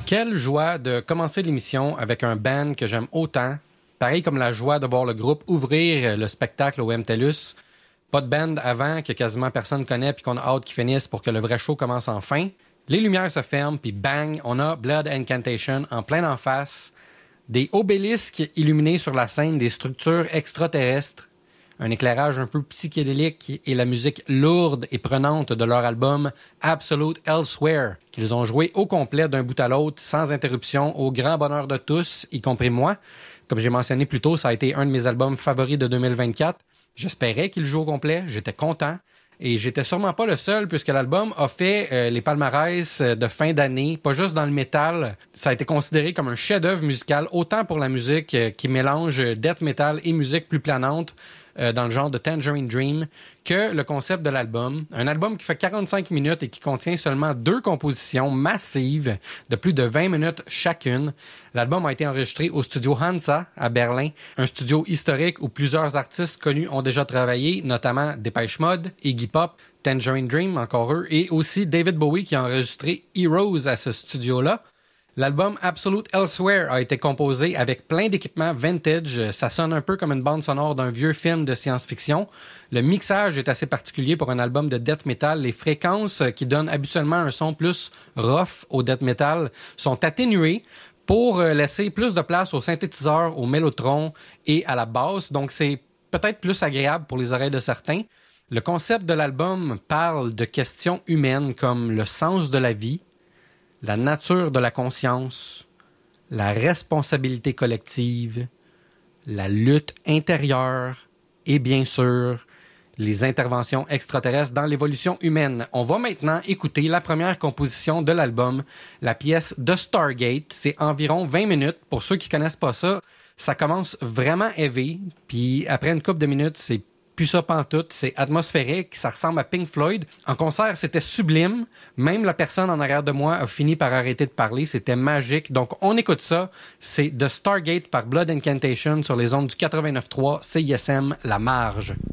Quelle joie de commencer l'émission avec un band que j'aime autant. Pareil comme la joie de voir le groupe ouvrir le spectacle au MTLUS. Pas de band avant que quasiment personne connaît puis qu'on a hâte qu'il finisse pour que le vrai show commence enfin. Les lumières se ferment puis bang, on a Blood Incantation en plein en face. Des obélisques illuminés sur la scène, des structures extraterrestres. Un éclairage un peu psychédélique et la musique lourde et prenante de leur album Absolute Elsewhere, qu'ils ont joué au complet d'un bout à l'autre, sans interruption, au grand bonheur de tous, y compris moi. Comme j'ai mentionné plus tôt, ça a été un de mes albums favoris de 2024. J'espérais qu'il joue au complet, j'étais content. Et j'étais sûrement pas le seul, puisque l'album a fait les palmarès de fin d'année, pas juste dans le métal. Ça a été considéré comme un chef-d'œuvre musical, autant pour la musique qui mélange death metal et musique plus planante, dans le genre de Tangerine Dream, que le concept de l'album. Un album qui fait 45 minutes et qui contient seulement 2 compositions massives de plus de 20 minutes chacune. L'album a été enregistré au studio Hansa à Berlin, un studio historique où plusieurs artistes connus ont déjà travaillé, notamment Depeche Mode, Iggy Pop, Tangerine Dream, encore eux, et aussi David Bowie qui a enregistré Heroes à ce studio-là. L'album Absolute Elsewhere a été composé avec plein d'équipements vintage. Ça sonne un peu comme une bande sonore d'un vieux film de science-fiction. Le mixage est assez particulier pour un album de death metal. Les fréquences qui donnent habituellement un son plus rough au death metal sont atténuées pour laisser plus de place aux synthétiseurs, au mélotron et à la basse. Donc c'est peut-être plus agréable pour les oreilles de certains. Le concept de l'album parle de questions humaines comme le sens de la vie, la nature de la conscience, la responsabilité collective, la lutte intérieure et bien sûr, les interventions extraterrestres dans l'évolution humaine. On va maintenant écouter la première composition de l'album, la pièce The Stargate. C'est environ 20 minutes. Pour ceux qui connaissent pas ça, ça commence vraiment heavy, puis après une couple de minutes, c'est plus ça pantoute, c'est atmosphérique, ça ressemble à Pink Floyd. En concert, c'était sublime. Même la personne en arrière de moi a fini par arrêter de parler. C'était magique. Donc, on écoute ça. C'est The Stargate par Blood Incantation sur les ondes du 89.3 CISM La Marge.